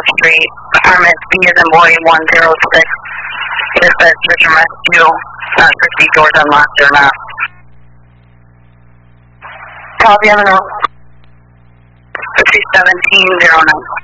Street, apartment B as in boy 106. It says search and rescue, 60 doors unlocked or not. Copy, I'm in 1709.